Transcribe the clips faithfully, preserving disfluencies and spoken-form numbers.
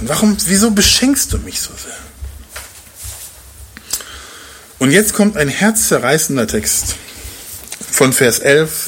machen? Warum, wieso beschenkst du mich so sehr? Und jetzt kommt ein herzzerreißender Text von Vers elf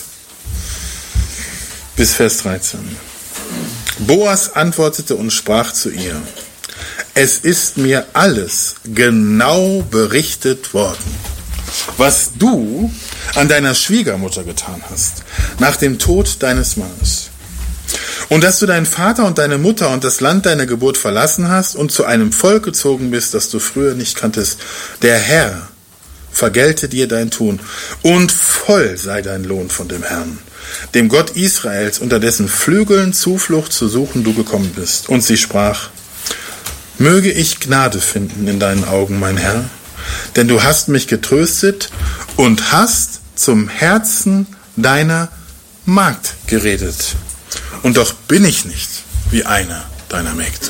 bis Vers dreizehn. Boas antwortete und sprach zu ihr: Es ist mir alles genau berichtet worden, was du an deiner Schwiegermutter getan hast, nach dem Tod deines Mannes. Und dass du deinen Vater und deine Mutter und das Land deiner Geburt verlassen hast und zu einem Volk gezogen bist, das du früher nicht kanntest. Der Herr vergelte dir dein Tun und voll sei dein Lohn von dem Herrn, dem Gott Israels, unter dessen Flügeln Zuflucht zu suchen du gekommen bist. Und sie sprach: Möge ich Gnade finden in deinen Augen, mein Herr, denn du hast mich getröstet und hast zum Herzen deiner Magd geredet. Und doch bin ich nicht wie einer deiner Mägde.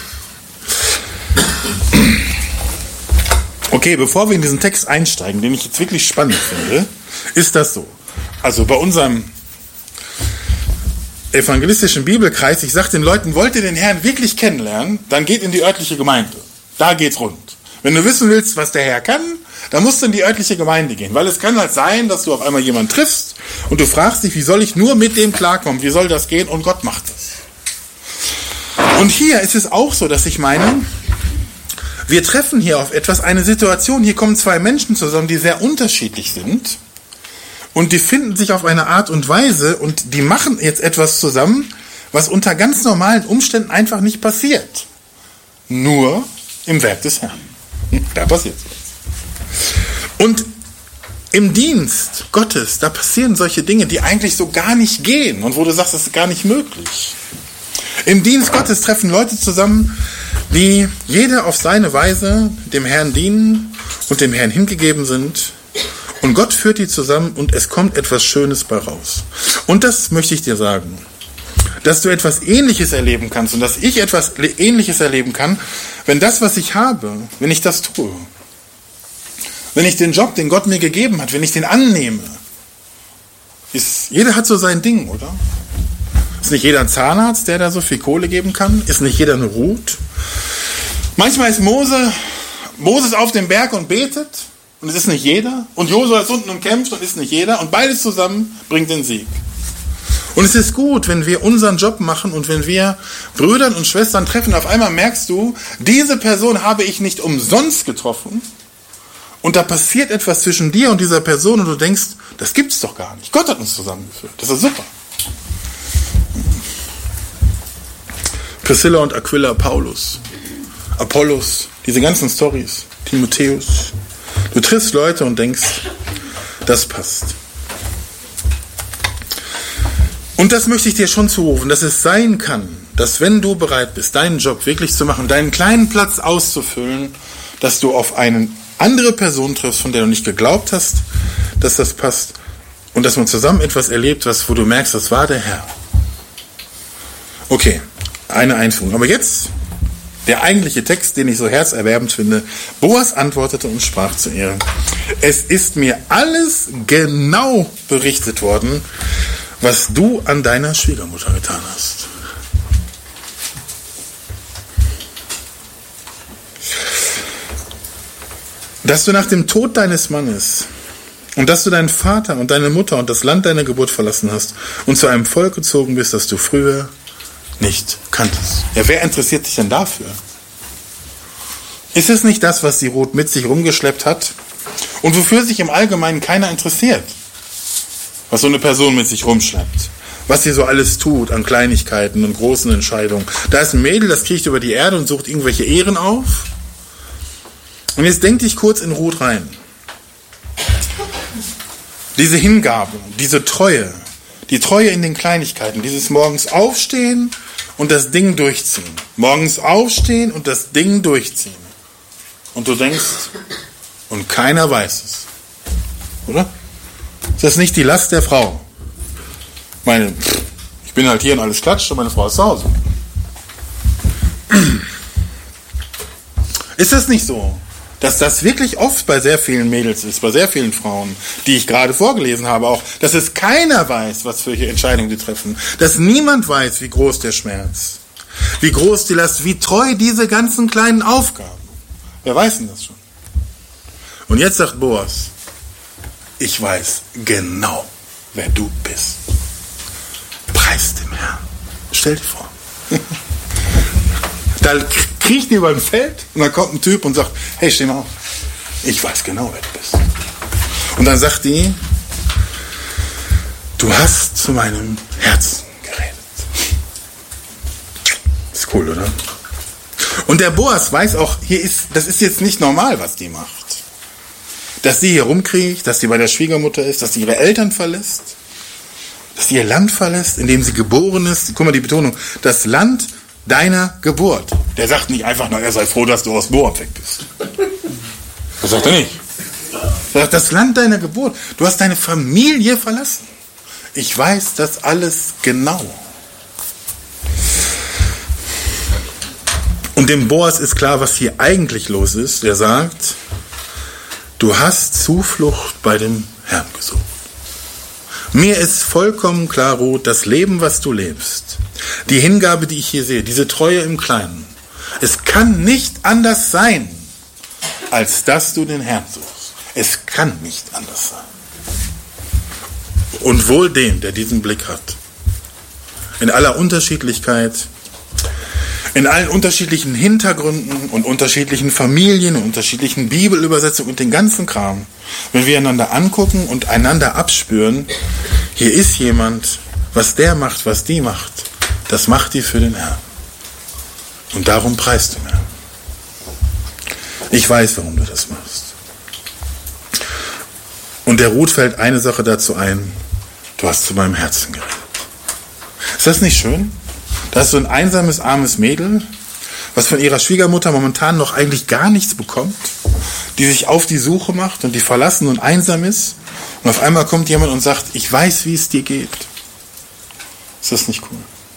Okay, bevor wir in diesen Text einsteigen, den ich jetzt wirklich spannend finde, ist das so. Also bei unserem evangelistischen Bibelkreis, ich sage den Leuten, wollt ihr den Herrn wirklich kennenlernen, dann geht in die örtliche Gemeinde. Da geht's rund. Wenn du wissen willst, was der Herr kann, dann musst du in die örtliche Gemeinde gehen. Weil es kann halt sein, dass du auf einmal jemanden triffst und du fragst dich, wie soll ich nur mit dem klarkommen? Wie soll das gehen? Und Gott macht das. Und hier ist es auch so, dass ich meine, wir treffen hier auf etwas, eine Situation, hier kommen zwei Menschen zusammen, die sehr unterschiedlich sind. Und die finden sich auf eine Art und Weise und die machen jetzt etwas zusammen, was unter ganz normalen Umständen einfach nicht passiert. Nur im Werk des Herrn. Da passiert was. Und im Dienst Gottes, da passieren solche Dinge, die eigentlich so gar nicht gehen und wo du sagst, das ist gar nicht möglich. Im Dienst Gottes treffen Leute zusammen, die jeder auf seine Weise dem Herrn dienen und dem Herrn hingegeben sind. Und Gott führt die zusammen und es kommt etwas Schönes bei raus. Und das möchte ich dir sagen, dass du etwas Ähnliches erleben kannst und dass ich etwas Ähnliches erleben kann, wenn das, was ich habe, wenn ich das tue. Wenn ich den Job, den Gott mir gegeben hat, wenn ich den annehme. Ist, jeder hat so sein Ding, oder? Ist nicht jeder ein Zahnarzt, der da so viel Kohle geben kann? Ist nicht jeder eine Ruth? Manchmal ist Mose, Moses auf dem Berg und betet. Und es ist nicht jeder. Und Josua ist unten und kämpft und ist nicht jeder. Und beides zusammen bringt den Sieg. Und es ist gut, wenn wir unseren Job machen und wenn wir Brüdern und Schwestern treffen. Auf einmal merkst du, diese Person habe ich nicht umsonst getroffen. Und da passiert etwas zwischen dir und dieser Person und du denkst, das gibt's doch gar nicht. Gott hat uns zusammengeführt. Das ist super. Priscilla und Aquila, Paulus, Apollos, diese ganzen Storys, Timotheus. Du triffst Leute und denkst, das passt. Und das möchte ich dir schon zurufen, dass es sein kann, dass wenn du bereit bist, deinen Job wirklich zu machen, deinen kleinen Platz auszufüllen, dass du auf eine andere Person triffst, von der du nicht geglaubt hast, dass das passt und dass man zusammen etwas erlebt, was, wo du merkst, das war der Herr. Okay, eine Einführung. Aber jetzt der eigentliche Text, den ich so herzerwärmend finde. Boas antwortete und sprach zu ihr: Es ist mir alles genau berichtet worden, was du an deiner Schwiegermutter getan hast. Dass du nach dem Tod deines Mannes und dass du deinen Vater und deine Mutter und das Land deiner Geburt verlassen hast und zu einem Volk gezogen bist, das du früher nicht kanntest. Ja, wer interessiert sich denn dafür? Ist es nicht das, was die Ruth mit sich rumgeschleppt hat und wofür sich im Allgemeinen keiner interessiert? Was so eine Person mit sich rumschleppt. Was sie so alles tut an Kleinigkeiten und großen Entscheidungen. Da ist ein Mädel, das kriecht über die Erde und sucht irgendwelche Ehren auf. Und jetzt denk dich kurz in Ruth rein. Diese Hingabe, diese Treue, die Treue in den Kleinigkeiten, dieses morgens aufstehen und das Ding durchziehen. Morgens aufstehen und das Ding durchziehen. Und du denkst, und keiner weiß es. Oder? Ist das nicht die Last der Frau? Ich meine, ich bin halt hier und alles klatscht und meine Frau ist zu Hause. Ist das nicht so, dass das wirklich oft bei sehr vielen Mädels ist, bei sehr vielen Frauen, die ich gerade vorgelesen habe auch, dass es keiner weiß, was für Entscheidungen die treffen, dass niemand weiß, wie groß der Schmerz, wie groß die Last, wie treu diese ganzen kleinen Aufgaben. Wer weiß denn das schon? Und jetzt sagt Boas, ich weiß genau, wer du bist. Preis dem Herrn. Stell dir vor. Da kriecht die über ein Feld und dann kommt ein Typ und sagt, hey, steh mal auf. Ich weiß genau, wer du bist. Und dann sagt die, du hast zu meinem Herzen geredet. Ist cool, oder? Und der Boas weiß auch, hier ist, das ist jetzt nicht normal, was die macht. Dass sie hier rumkriegt, dass sie bei der Schwiegermutter ist, dass sie ihre Eltern verlässt, dass sie ihr Land verlässt, in dem sie geboren ist. Guck mal, die Betonung, das Land deiner Geburt. Der sagt nicht einfach, na, er sei froh, dass du aus Moab weg bist. Das sagt er nicht. Er sagt, das Land deiner Geburt. Du hast deine Familie verlassen. Ich weiß das alles genau. Und dem Boas ist klar, was hier eigentlich los ist. Er sagt, du hast Zuflucht bei dem Herrn gesucht. Mir ist vollkommen klar, Ruth, das Leben, was du lebst, die Hingabe, die ich hier sehe, diese Treue im Kleinen, es kann nicht anders sein, als dass du den Herrn suchst. Es kann nicht anders sein. Und wohl dem, der diesen Blick hat, in aller Unterschiedlichkeit, in allen unterschiedlichen Hintergründen und unterschiedlichen Familien und unterschiedlichen Bibelübersetzungen und den ganzen Kram, wenn wir einander angucken und einander abspüren, hier ist jemand, was der macht, was die macht, das macht die für den Herrn. Und darum preist du mir. Ich weiß, warum du das machst. Und der Ruth fällt eine Sache dazu ein, du hast zu meinem Herzen geredet. Ist das nicht schön? Da ist so ein einsames, armes Mädel, was von ihrer Schwiegermutter momentan noch eigentlich gar nichts bekommt, die sich auf die Suche macht und die verlassen und einsam ist. Und auf einmal kommt jemand und sagt, ich weiß, wie es dir geht. Ist das nicht cool?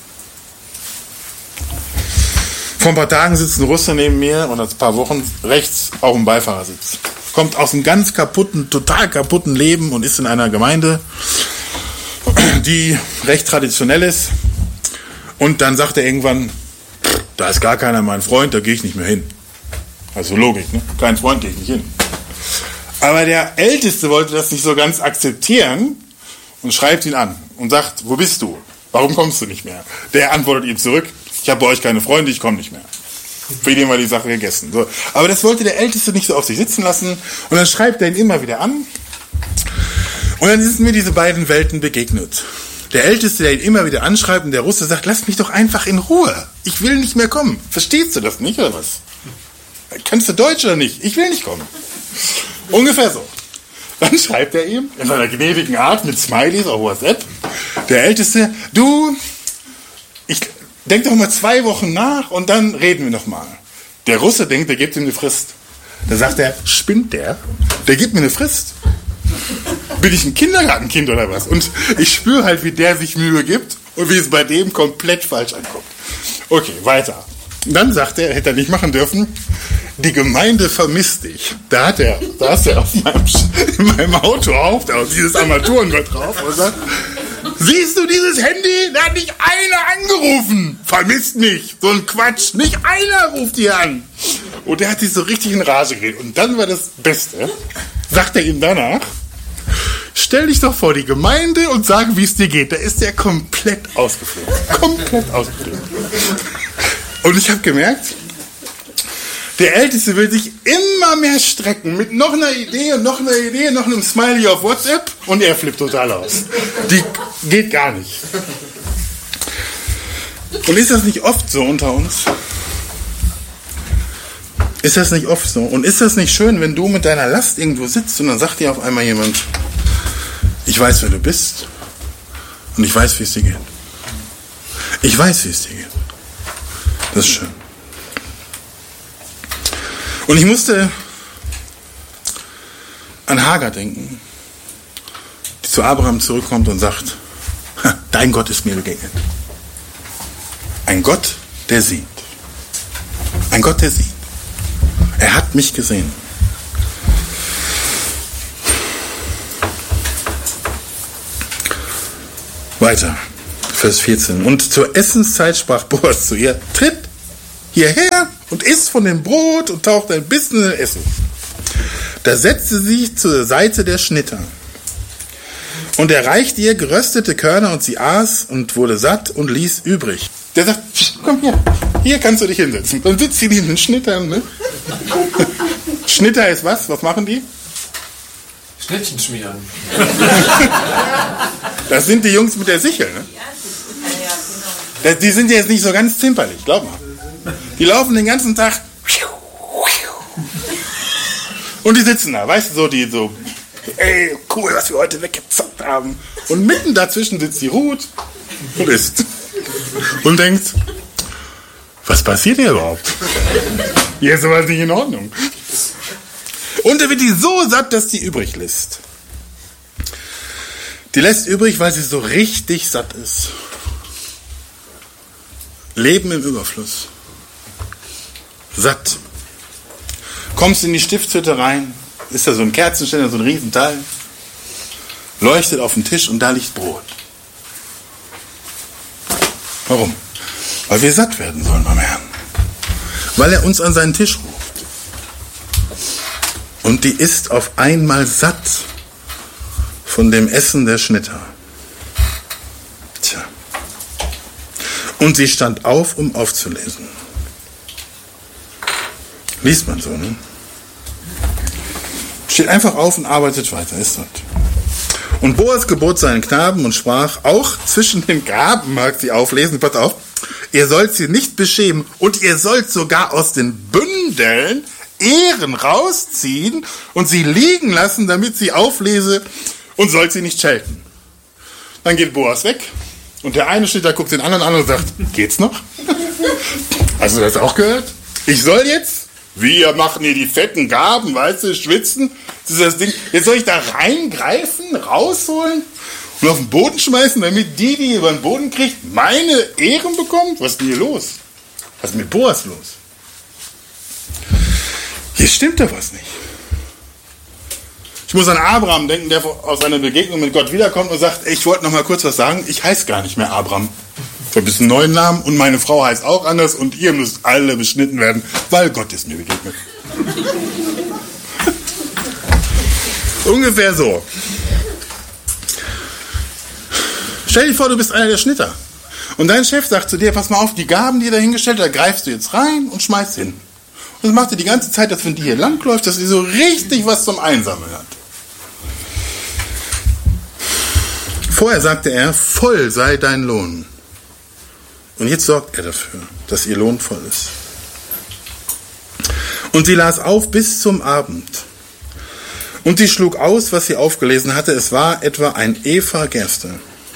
Vor ein paar Tagen sitzt ein Russe neben mir, oder ein paar Wochen, rechts auf dem Beifahrersitz. Kommt aus einem ganz kaputten, total kaputten Leben und ist in einer Gemeinde, die recht traditionell ist. Und dann sagt er irgendwann, da ist gar keiner mein Freund, da gehe ich nicht mehr hin. Also Logik, ne? Kein Freund, gehe ich nicht hin. Aber der Älteste wollte das nicht so ganz akzeptieren und schreibt ihn an und sagt, wo bist du? Warum kommst du nicht mehr? Der antwortet ihm zurück, ich habe bei euch keine Freunde, ich komme nicht mehr. Für den war die Sache gegessen. So. Aber das wollte der Älteste nicht so auf sich sitzen lassen und dann schreibt er ihn immer wieder an und dann sind mir diese beiden Welten begegnet. Der Älteste, der ihn immer wieder anschreibt und der Russe sagt, lass mich doch einfach in Ruhe. Ich will nicht mehr kommen. Verstehst du das nicht, oder was? Kannst du Deutsch oder nicht? Ich will nicht kommen. Ungefähr so. Dann schreibt er ihm in seiner gnädigen Art mit Smileys auf WhatsApp, der Älteste, du, ich denk doch mal zwei Wochen nach und dann reden wir noch mal. Der Russe denkt, der gibt ihm eine Frist. Da sagt er, spinnt der? Der gibt mir eine Frist. Bin ich ein Kindergartenkind oder was? Und ich spüre halt, wie der sich Mühe gibt und wie es bei dem komplett falsch ankommt. Okay, weiter. Dann sagt er, hätte er nicht machen dürfen, die Gemeinde vermisst dich. Da hat er, da ist er auf meinem, in meinem Auto auf, da ist dieses Armaturengott drauf und sagt, siehst du dieses Handy? Da hat nicht einer angerufen. Vermisst mich. So ein Quatsch. Nicht einer ruft hier an. Und der hat sich so richtig in Rage geredet. Und dann war das Beste, sagt er ihm danach, stell dich doch vor die Gemeinde und sag, wie es dir geht. Da ist der komplett ausgeflippt. Komplett ausgeflippt. Und ich habe gemerkt, der Älteste will sich immer mehr strecken mit noch einer Idee und noch einer Idee, noch einem Smiley auf WhatsApp und er flippt total aus. Die geht gar nicht. Und ist das nicht oft so unter uns? Ist das nicht oft so? Und ist das nicht schön, wenn du mit deiner Last irgendwo sitzt und dann sagt dir auf einmal jemand, ich weiß, wer du bist und ich weiß, wie es dir geht. Ich weiß, wie es dir geht. Das ist schön. Und ich musste an Hagar denken, die zu Abraham zurückkommt und sagt, dein Gott ist mir begegnet. Ein Gott, der sieht. Ein Gott, der sieht. Er hat mich gesehen. Weiter. Vers vierzehn. Und zur Essenszeit sprach Boas zu ihr, tritt hierher und iss von dem Brot und taucht ein bisschen in Essen. Da setzte sie sich zur Seite der Schnitter. Und er reichte ihr geröstete Körner und sie aß und wurde satt und ließ übrig. Der sagt, komm hier, hier kannst du dich hinsetzen. Dann sitzt sie neben den Schnittern. Ne? Schnitter ist was? Was machen die? Schnittchen schmieren. Das sind die Jungs mit der Sichel. Ne? Die sind jetzt nicht so ganz zimperlich, glaub mal. Die laufen den ganzen Tag und die sitzen da, weißt du, so die so, ey, cool, was wir heute weggezockt haben. Und mitten dazwischen sitzt die Ruth und isst. Und denkt, was passiert hier überhaupt? Hier ist sowas nicht in Ordnung. Und dann wird die so satt, dass die übrig lässt. Die lässt übrig, weil sie so richtig satt ist. Leben im Überfluss. Satt. Kommst in die Stiftshütte rein, ist da so ein Kerzenständer, so ein Riesenteil, leuchtet auf den Tisch und da liegt Brot. Warum? Weil wir satt werden sollen beim Herrn. Weil er uns an seinen Tisch ruft. Und die ist auf einmal satt von dem Essen der Schnitter. Tja. Und sie stand auf, um aufzulesen. Liest man so, ne? Steht einfach auf und arbeitet weiter, ist das. Und Boas gebot seinen Knaben und sprach, auch zwischen den Graben mag sie auflesen, pass auf, ihr sollt sie nicht beschämen und ihr sollt sogar aus den Bündeln Ehren rausziehen und sie liegen lassen, damit sie auflese und sollt sie nicht schelten. Dann geht Boas weg und der eine steht da, guckt den anderen an und sagt, geht's noch? Hast du das auch gehört? Ich soll jetzt? Wir machen hier die fetten Gaben, weißt du, schwitzen. Das ist das Ding. Jetzt soll ich da reingreifen, rausholen und auf den Boden schmeißen, damit die, die über den Boden kriegt, meine Ehren bekommt? Was ist denn hier los? Was ist mit Boas los? Hier stimmt doch was nicht. Ich muss an Abraham denken, der aus seiner Begegnung mit Gott wiederkommt und sagt, ich wollte noch mal kurz was sagen, ich heiße gar nicht mehr Abraham. Ich habe einen neuen Namen und meine Frau heißt auch anders und ihr müsst alle beschnitten werden, weil Gott ist mir begegnet. Ungefähr so. Stell dir vor, du bist einer der Schnitter. Und dein Chef sagt zu dir, pass mal auf, die Gaben, die er da hingestellt hat, da greifst du jetzt rein und schmeißt hin. Und das macht er die ganze Zeit, dass wenn die hier langläuft, dass sie so richtig was zum Einsammeln hat. Vorher sagte er, voll sei dein Lohn. Und jetzt sorgt er dafür, dass ihr Lohn voll ist. Und sie las auf bis zum Abend. Und sie schlug aus, was sie aufgelesen hatte. Es war etwa ein Epha Gerste.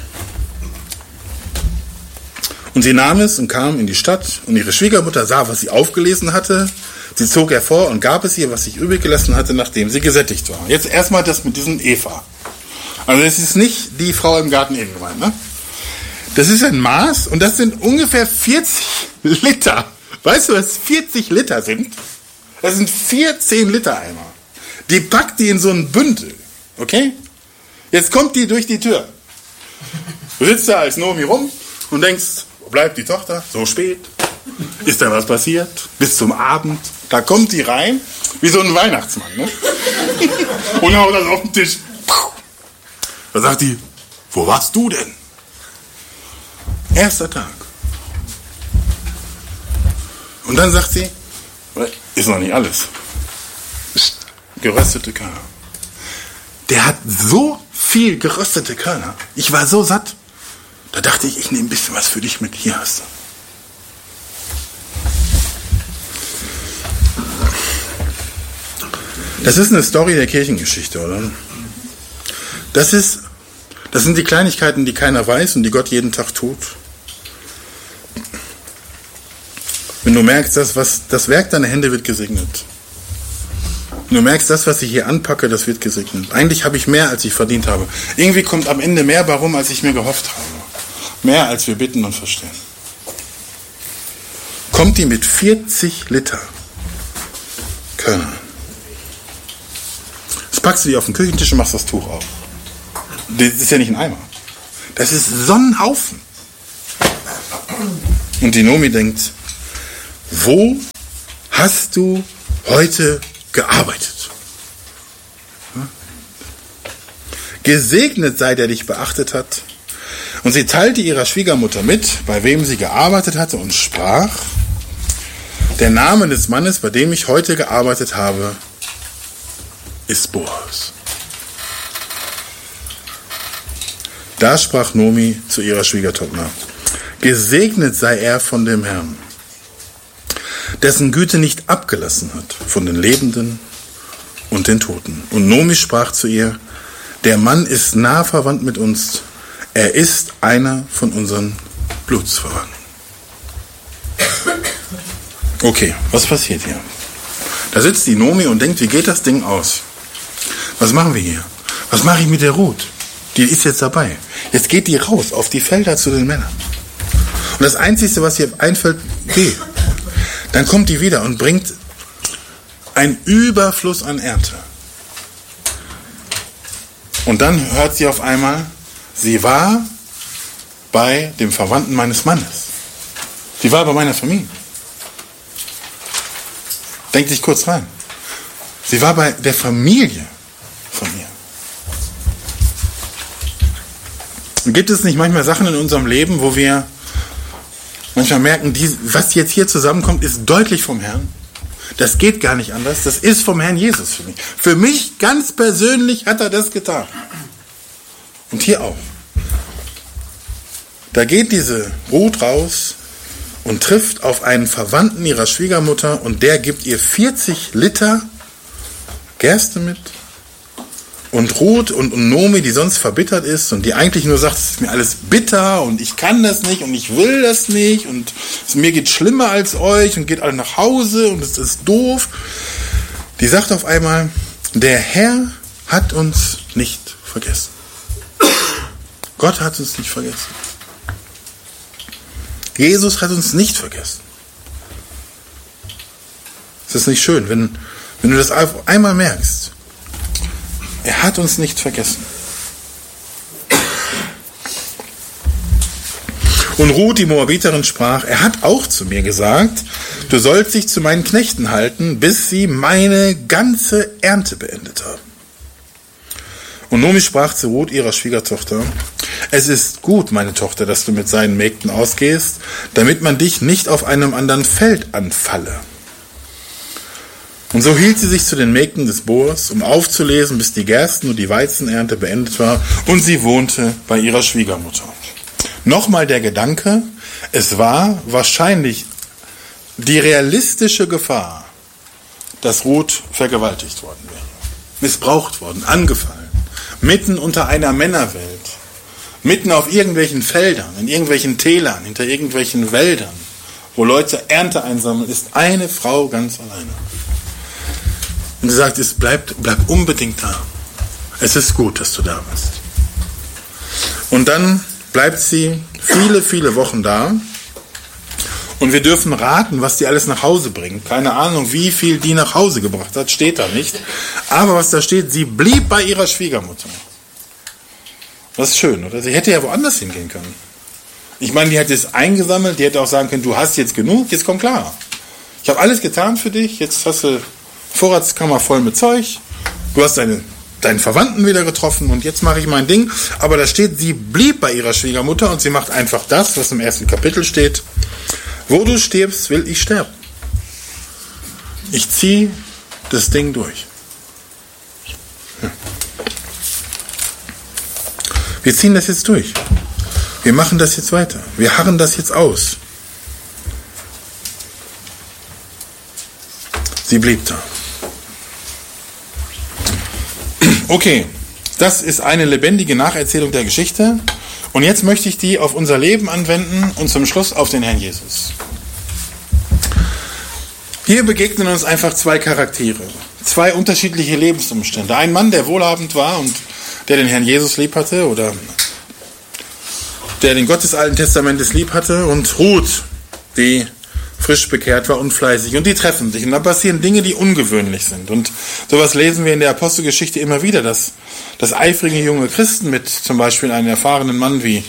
Und sie nahm es und kam in die Stadt. Und ihre Schwiegermutter sah, was sie aufgelesen hatte. Sie zog hervor und gab es ihr, was sich übrig gelassen hatte, nachdem sie gesättigt war. Jetzt erstmal das mit diesem Epha. Also es ist nicht die Frau im Garten Eden gemeint, ne? Das ist ein Maß und das sind ungefähr vierzig Liter. Weißt du, was vierzig Liter sind? Das sind vierzehn Liter Eimer. Die packt die in so ein Bündel. Okay? Jetzt kommt die durch die Tür. Du sitzt da als Nomi rum und denkst, wo bleibt die Tochter? So spät. Ist da was passiert? Bis zum Abend. Da kommt die rein, wie so ein Weihnachtsmann. Ne? Und haut das auf den Tisch. Da sagt die, wo warst du denn? Erster Tag. Und dann sagt sie, ist noch nicht alles. Geröstete Körner. Der hat so viel geröstete Körner. Ich war so satt. Da dachte ich, ich nehme ein bisschen was für dich mit. Hier hast du. Das ist eine Story der Kirchengeschichte, oder? Das ist, das sind die Kleinigkeiten, die keiner weiß und die Gott jeden Tag tut. Wenn du merkst, das, was, das Werk deiner Hände wird gesegnet. Wenn du merkst, das, was ich hier anpacke, das wird gesegnet. Eigentlich habe ich mehr, als ich verdient habe. Irgendwie kommt am Ende mehr bei rum, als ich mir gehofft habe. Mehr, als wir bitten und verstehen. Kommt die mit vierzig Liter Körner. Jetzt packst du die auf den Küchentisch und machst das Tuch auf. Das ist ja nicht ein Eimer. Das ist so ein Haufen. Und die Nomi denkt, wo hast du heute gearbeitet? Gesegnet sei, der dich beachtet hat. Und sie teilte ihrer Schwiegermutter mit, bei wem sie gearbeitet hatte, und sprach, der Name des Mannes, bei dem ich heute gearbeitet habe, ist Boas. Da sprach Nomi zu ihrer Schwiegertochter, gesegnet sei er von dem Herrn, dessen Güte nicht abgelassen hat von den Lebenden und den Toten. Und Nomi sprach zu ihr, der Mann ist nah verwandt mit uns, er ist einer von unseren Blutsverwandten. Okay, was passiert hier? Da sitzt die Nomi und denkt, wie geht das Ding aus? Was machen wir hier? Was mache ich mit der Ruth? Die ist jetzt dabei. Jetzt geht die raus auf die Felder zu den Männern. Und das Einzige, was ihr einfällt, geh. Dann kommt die wieder und bringt einen Überfluss an Ernte. Und dann hört sie auf einmal, sie war bei dem Verwandten meines Mannes. Sie war bei meiner Familie. Denkt sich kurz rein. Sie war bei der Familie von mir. Und gibt es nicht manchmal Sachen in unserem Leben, wo wir manchmal merken, die, was jetzt hier zusammenkommt, ist deutlich vom Herrn? Das geht gar nicht anders. Das ist vom Herrn Jesus für mich. Für mich ganz persönlich hat er das getan. Und hier auch. Da geht diese Ruth raus und trifft auf einen Verwandten ihrer Schwiegermutter und der gibt ihr vierzig Liter Gerste mit. Und Ruth und Nomi, die sonst verbittert ist und die eigentlich nur sagt, es ist mir alles bitter und ich kann das nicht und ich will das nicht und es mir geht schlimmer als euch und geht alle nach Hause und es ist doof. Die sagt auf einmal, der Herr hat uns nicht vergessen. Gott hat uns nicht vergessen. Jesus hat uns nicht vergessen. Ist das nicht schön, wenn, wenn du das einmal merkst? Er hat uns nicht vergessen. Und Ruth, die Moabiterin, sprach, er hat auch zu mir gesagt, du sollst dich zu meinen Knechten halten, bis sie meine ganze Ernte beendet haben. Und Nomi sprach zu Ruth, ihrer Schwiegertochter, es ist gut, meine Tochter, dass du mit seinen Mägden ausgehst, damit man dich nicht auf einem anderen Feld anfalle. Und so hielt sie sich zu den Mägden des Boas, um aufzulesen, bis die Gersten- und die Weizenernte beendet war, und sie wohnte bei ihrer Schwiegermutter. Nochmal der Gedanke, es war wahrscheinlich die realistische Gefahr, dass Ruth vergewaltigt worden wäre, missbraucht worden, angefallen, mitten unter einer Männerwelt, mitten auf irgendwelchen Feldern, in irgendwelchen Tälern, hinter irgendwelchen Wäldern, wo Leute Ernte einsammeln, ist eine Frau ganz alleine. Und sie sagt, es bleibt, bleib unbedingt da. Es ist gut, dass du da bist. Und dann bleibt sie viele, viele Wochen da. Und wir dürfen raten, was die alles nach Hause bringt. Keine Ahnung, wie viel die nach Hause gebracht hat, steht da nicht. Aber was da steht, sie blieb bei ihrer Schwiegermutter. Das ist schön, oder? Sie hätte ja woanders hingehen können. Ich meine, die hat es eingesammelt, die hätte auch sagen können, du hast jetzt genug, jetzt komm klar. Ich habe alles getan für dich, jetzt hast du Vorratskammer voll mit Zeug, du hast deine, deinen Verwandten wieder getroffen und jetzt mache ich mein Ding. Aber da steht, sie blieb bei ihrer Schwiegermutter und sie macht einfach das, was im ersten Kapitel steht. Wo du stirbst, will ich sterben. Ich ziehe das Ding durch. Ja. Wir ziehen das jetzt durch. Wir machen das jetzt weiter. Wir harren das jetzt aus. Sie blieb da. Okay, das ist eine lebendige Nacherzählung der Geschichte. Und jetzt möchte ich die auf unser Leben anwenden und zum Schluss auf den Herrn Jesus. Hier begegnen uns einfach zwei Charaktere, zwei unterschiedliche Lebensumstände. Ein Mann, der wohlhabend war und der den Herrn Jesus lieb hatte oder der den Gott des Alten Testamentes lieb hatte, und Ruth, die frisch bekehrt war und fleißig, und die treffen sich und dann passieren Dinge, die ungewöhnlich sind, und sowas lesen wir in der Apostelgeschichte immer wieder, dass, dass eifrige junge Christen mit zum Beispiel einem erfahrenen Mann wie,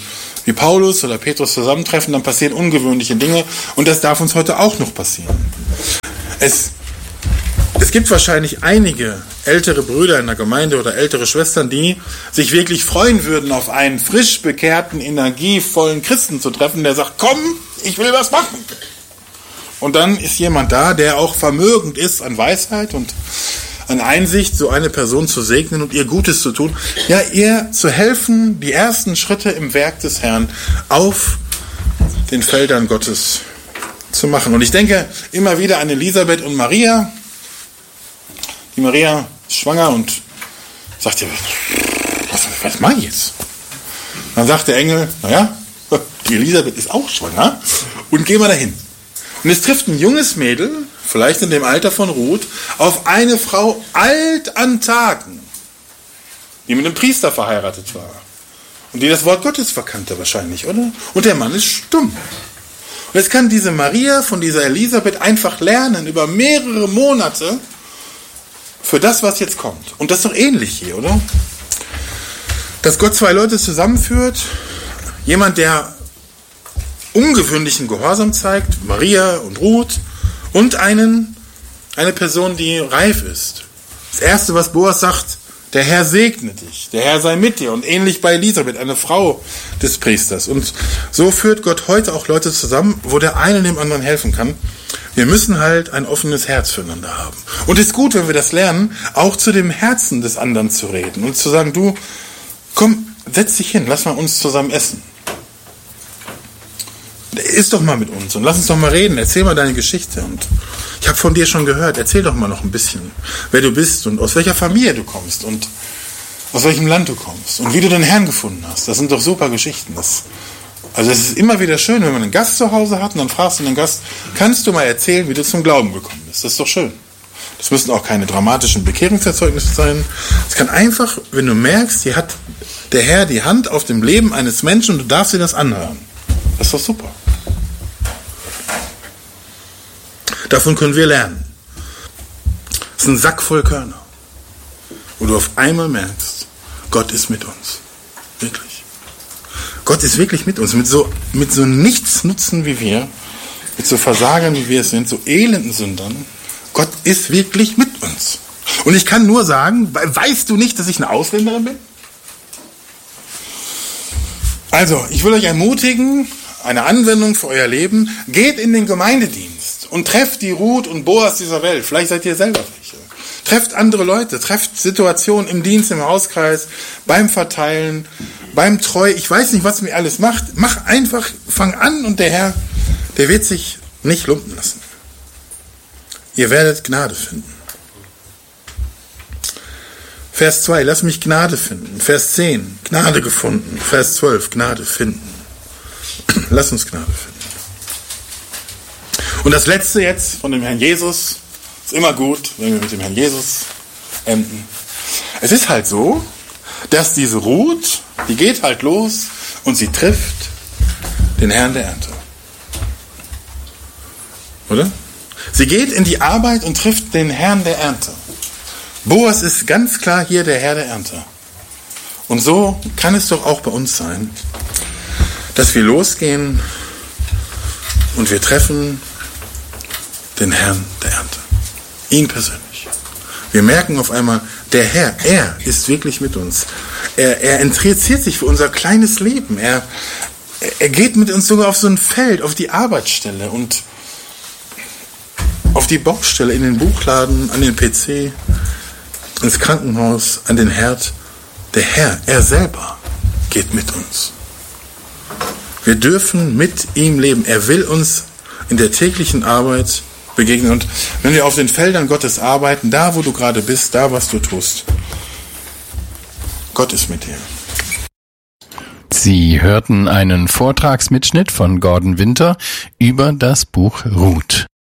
wie Paulus oder Petrus zusammentreffen, dann passieren ungewöhnliche Dinge und das darf uns heute auch noch passieren. Es, es gibt wahrscheinlich einige ältere Brüder in der Gemeinde oder ältere Schwestern, die sich wirklich freuen würden, auf einen frisch bekehrten, energievollen Christen zu treffen, der sagt, komm, ich will was machen. Und dann ist jemand da, der auch vermögend ist an Weisheit und an Einsicht, so eine Person zu segnen und ihr Gutes zu tun. Ja, ihr zu helfen, die ersten Schritte im Werk des Herrn auf den Feldern Gottes zu machen. Und ich denke immer wieder an Elisabeth und Maria. Die Maria ist schwanger und sagt ihr, was, was mache ich jetzt? Dann sagt der Engel, naja, die Elisabeth ist auch schwanger und gehen wir dahin. Und es trifft ein junges Mädel, vielleicht in dem Alter von Ruth, auf eine Frau alt an Tagen, die mit einem Priester verheiratet war und die das Wort Gottes verkannte wahrscheinlich, oder? Und der Mann ist stumm. Und jetzt kann diese Maria von dieser Elisabeth einfach lernen über mehrere Monate für das, was jetzt kommt. Und das ist doch ähnlich hier, oder? Dass Gott zwei Leute zusammenführt, jemand, der ungewöhnlichen Gehorsam zeigt, Maria und Ruth, und einen, eine Person, die reif ist. Das Erste, was Boas sagt, der Herr segne dich, der Herr sei mit dir. Und ähnlich bei Elisabeth, eine Frau des Priesters. Und so führt Gott heute auch Leute zusammen, wo der eine dem anderen helfen kann. Wir müssen halt ein offenes Herz füreinander haben. Und es ist gut, wenn wir das lernen, auch zu dem Herzen des anderen zu reden und zu sagen, du, komm, setz dich hin, lass mal uns zusammen essen. Iss doch mal mit uns und lass uns doch mal reden, erzähl mal deine Geschichte. Und ich habe von dir schon gehört, erzähl doch mal noch ein bisschen, wer du bist und aus welcher Familie du kommst und aus welchem Land du kommst und wie du den Herrn gefunden hast. Das sind doch super Geschichten. Das, also es ist immer wieder schön, wenn man einen Gast zu Hause hat und dann fragst du den Gast, kannst du mal erzählen, wie du zum Glauben gekommen bist? Das ist doch schön. Das müssen auch keine dramatischen Bekehrungserzeugnisse sein. Es kann einfach, wenn du merkst, hier hat der Herr die Hand auf dem Leben eines Menschen und du darfst dir das anhören. Das ist doch super. Davon können wir lernen. Es ist ein Sack voll Körner, wo du auf einmal merkst, Gott ist mit uns. Wirklich. Gott ist wirklich mit uns. Mit so, mit so Nichtsnutzen wie wir, mit so Versagern wie wir es sind, so elenden Sündern. Gott ist wirklich mit uns. Und ich kann nur sagen, weißt du nicht, dass ich eine Ausländerin bin? Also, ich will euch ermutigen, eine Anwendung für euer Leben, geht in den Gemeindedienst und trefft die Ruth und Boas dieser Welt. Vielleicht seid ihr selber welche. Trefft andere Leute, trefft Situationen im Dienst, im Hauskreis, beim Verteilen, beim Treu. Ich weiß nicht, was mir alles macht. Mach einfach, fang an und der Herr, der wird sich nicht lumpen lassen. Ihr werdet Gnade finden. Vers zwei, lass mich Gnade finden. Vers zehn, Gnade gefunden. Vers zwölf, Gnade finden. Lass uns Gnade finden. Und das Letzte jetzt von dem Herrn Jesus, ist immer gut, wenn wir mit dem Herrn Jesus enden. Es ist halt so, dass diese Ruth, die geht halt los und sie trifft den Herrn der Ernte. Oder? Sie geht in die Arbeit und trifft den Herrn der Ernte. Boas ist ganz klar hier der Herr der Ernte. Und so kann es doch auch bei uns sein, dass wir losgehen und wir treffen den Herrn der Ernte. Ihn persönlich. Wir merken auf einmal, der Herr, er ist wirklich mit uns. Er, er interessiert sich für unser kleines Leben. Er, er geht mit uns sogar auf so ein Feld, auf die Arbeitsstelle und auf die Baustelle, in den Buchladen, an den P C, ins Krankenhaus, an den Herd. Der Herr, er selber geht mit uns. Wir dürfen mit ihm leben. Er will uns in der täglichen Arbeit begegnen. Und wenn wir auf den Feldern Gottes arbeiten, da wo du gerade bist, da was du tust, Gott ist mit dir. Sie hörten einen Vortragsmitschnitt von Gordon Winter über das Buch Ruth.